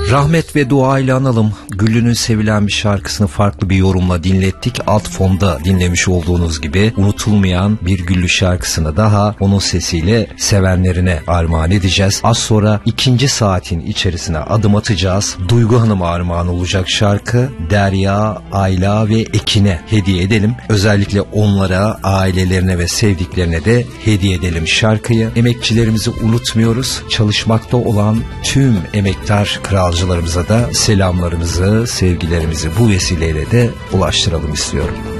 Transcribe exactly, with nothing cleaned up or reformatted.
Rahmet ve dua ile analım. Güllü'nün sevilen bir şarkısını farklı bir yorumla dinlettik. Alt fonda dinlemiş olduğunuz gibi unutulmayan bir Güllü şarkısını daha onun sesiyle sevenlerine armağan edeceğiz. Az sonra ikinci saatin içerisine adım atacağız. Duygu Hanım'a armağan olacak şarkı Derya, Ayla ve Ekin'e hediye edelim. Özellikle onlara, ailelerine ve sevdiklerine de hediye edelim şarkıyı. Emekçilerimizi unutmuyoruz. Çalışmakta olan tüm emektar kralcılarımıza da selamlarımızı, sevgilerimizi bu vesileyle de ulaştıralım istiyorum.